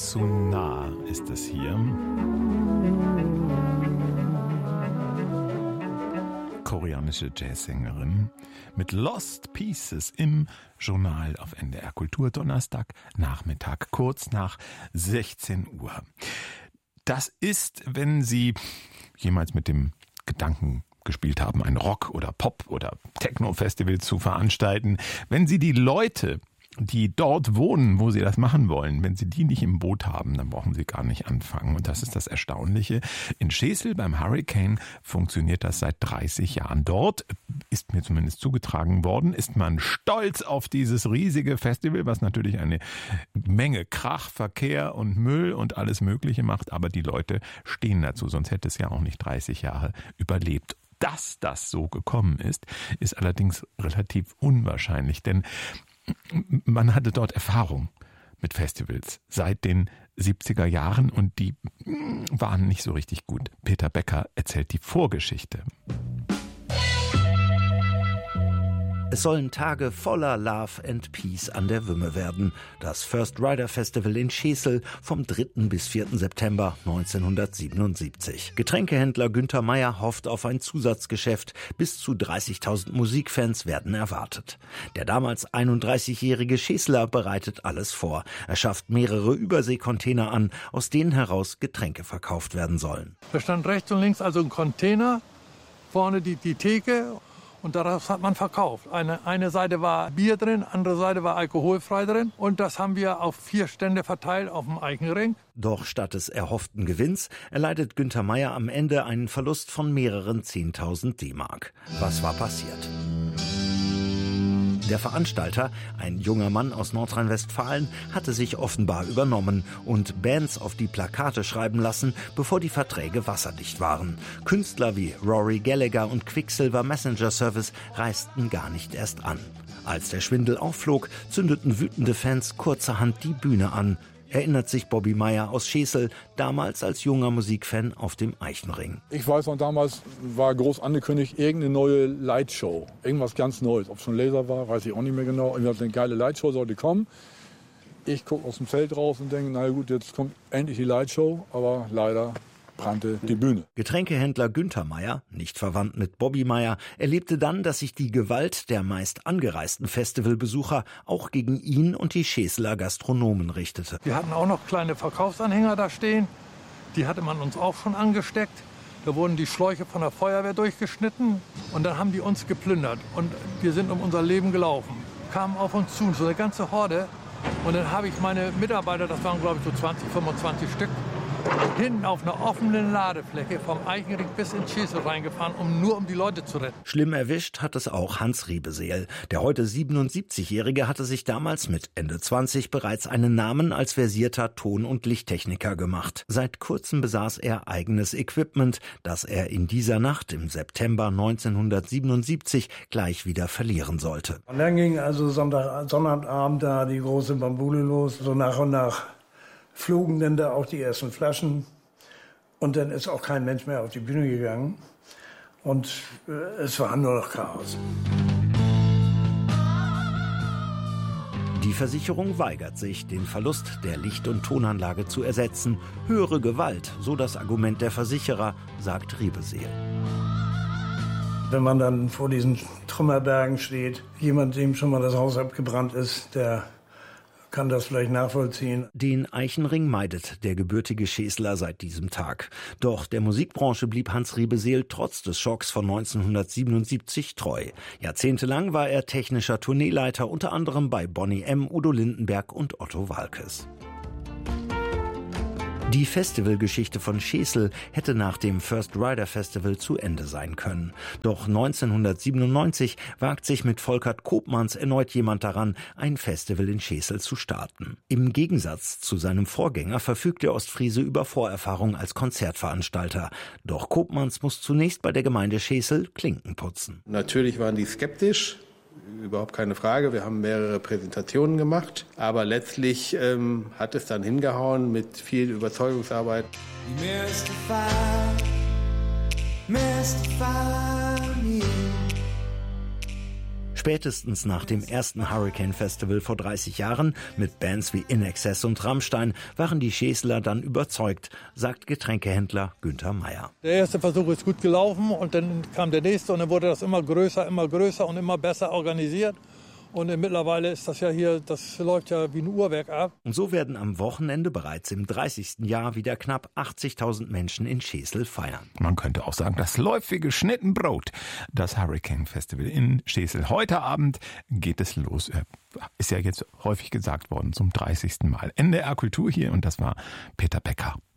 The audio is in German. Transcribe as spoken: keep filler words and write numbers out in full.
zu nah ist es hier. Koreanische Jazzsängerin mit Lost Pieces im Journal auf N D R Kultur, Donnerstag Nachmittag, kurz nach sechzehn Uhr. Das ist, wenn Sie jemals mit dem Gedanken gespielt haben, ein Rock- oder Pop- oder Techno-Festival zu veranstalten, wenn Sie die Leute, die dort wohnen, wo sie das machen wollen, wenn sie die nicht im Boot haben, dann brauchen sie gar nicht anfangen. Und das ist das Erstaunliche. In Schesel beim Hurricane funktioniert das seit dreißig Jahren. Dort, ist mir zumindest zugetragen worden, ist man stolz auf dieses riesige Festival, was natürlich eine Menge Krach, Verkehr und Müll und alles Mögliche macht. Aber die Leute stehen dazu, sonst hätte es ja auch nicht dreißig Jahre überlebt. Dass das so gekommen ist, ist allerdings relativ unwahrscheinlich, denn man hatte dort Erfahrung mit Festivals seit den siebziger Jahren und die waren nicht so richtig gut. Peter Becker erzählt die Vorgeschichte. Es sollen Tage voller Love and Peace an der Wümme werden. Das First Rider Festival in Schesel vom dritten bis vierten September neunzehnhundertsiebenundsiebzig. Getränkehändler Günther Meyer hofft auf ein Zusatzgeschäft. Bis zu dreißigtausend Musikfans werden erwartet. Der damals einunddreißigjährige Scheseler bereitet alles vor. Er schafft mehrere Überseekontainer an, aus denen heraus Getränke verkauft werden sollen. Da stand rechts und links also ein Container, vorne die, die Theke. Und daraus hat man verkauft. Eine, eine Seite war Bier drin, andere Seite war alkoholfrei drin. Und das haben wir auf vier Stände verteilt auf dem Eichenring. Doch statt des erhofften Gewinns erleidet Günther Meyer am Ende einen Verlust von mehreren zehntausend D-Mark. Was war passiert? Der Veranstalter, ein junger Mann aus Nordrhein-Westfalen, hatte sich offenbar übernommen und Bands auf die Plakate schreiben lassen, bevor die Verträge wasserdicht waren. Künstler wie Rory Gallagher und Quicksilver Messenger Service reisten gar nicht erst an. Als der Schwindel aufflog, zündeten wütende Fans kurzerhand die Bühne an. Erinnert sich Bobby Meyer aus Schesel, damals als junger Musikfan auf dem Eichenring. Ich weiß noch, damals war groß angekündigt, irgendeine neue Lightshow. Irgendwas ganz Neues. Ob es schon Laser war, weiß ich auch nicht mehr genau. Eine geile Lightshow sollte kommen. Ich gucke aus dem Feld raus und denke, na gut, jetzt kommt endlich die Lightshow. Aber leider brannte die Bühne. Getränkehändler Günther Meyer, nicht verwandt mit Bobby Meyer, erlebte dann, dass sich die Gewalt der meist angereisten Festivalbesucher auch gegen ihn und die Scheseler Gastronomen richtete. Wir hatten auch noch kleine Verkaufsanhänger da stehen. Die hatte man uns auch schon angesteckt. Da wurden die Schläuche von der Feuerwehr durchgeschnitten und dann haben die uns geplündert. Und wir sind um unser Leben gelaufen. Kamen auf uns zu, so eine ganze Horde. Und dann habe ich meine Mitarbeiter, das waren glaube ich so zwanzig, fünfundzwanzig Stück, hinten auf einer offenen Ladefläche vom Eichenring bis in Schesel reingefahren, um nur um die Leute zu retten. Schlimm erwischt hat es auch Hans Riebeseel. Der heute siebenundsiebzigjährige hatte sich damals mit Ende zwanzig bereits einen Namen als versierter Ton- und Lichttechniker gemacht. Seit kurzem besaß er eigenes Equipment, das er in dieser Nacht im September neunzehnhundertsiebenundsiebzig gleich wieder verlieren sollte. Und dann ging also Sonntag, Sonnabend da die große Bambule los, so nach und nach flogen dann da auch die ersten Flaschen und dann ist auch kein Mensch mehr auf die Bühne gegangen und äh, es war nur noch Chaos. Die Versicherung weigert sich, den Verlust der Licht- und Tonanlage zu ersetzen. Höhere Gewalt, so das Argument der Versicherer, sagt Riebeseel. Wenn man dann vor diesen Trümmerbergen steht, jemand, dem schon mal das Haus abgebrannt ist, der kann das vielleicht nachvollziehen. Den Eichenring meidet der gebürtige Scheseler seit diesem Tag. Doch der Musikbranche blieb Hans Riebeseel trotz des Schocks von neunzehnhundertsiebenundsiebzig treu. Jahrzehntelang war er technischer Tourneeleiter, unter anderem bei Boney M., Udo Lindenberg und Otto Waalkes. Die Festivalgeschichte von Schesel hätte nach dem First Rider Festival zu Ende sein können. Doch neunzehnhundertsiebenundneunzig wagt sich mit Volkert Koopmans erneut jemand daran, ein Festival in Schesel zu starten. Im Gegensatz zu seinem Vorgänger verfügt der Ostfriese über Vorerfahrung als Konzertveranstalter. Doch Koopmans muss zunächst bei der Gemeinde Schesel Klinken putzen. Natürlich waren die skeptisch. Überhaupt keine Frage. Wir haben mehrere Präsentationen gemacht. Aber letztlich ähm, hat es dann hingehauen mit viel Überzeugungsarbeit. Mystify, mystify me. Spätestens nach dem ersten Hurricane Festival vor dreißig Jahren mit Bands wie In Excess und Rammstein waren die Scheseler dann überzeugt, sagt Getränkehändler Günther Meier. Der erste Versuch ist gut gelaufen und dann kam der nächste und dann wurde das immer größer, immer größer und immer besser organisiert. Und mittlerweile ist das ja hier, das läuft ja wie ein Uhrwerk ab. Und so werden am Wochenende bereits im dreißigsten Jahr wieder knapp achtzigtausend Menschen in Schesel feiern. Man könnte auch sagen, das läuft wie geschnitten Brot. Das Hurricane Festival in Schesel. Heute Abend geht es los. Ist ja jetzt häufig gesagt worden zum dreißigsten Mal. N D R Kultur hier und das war Peter Becker.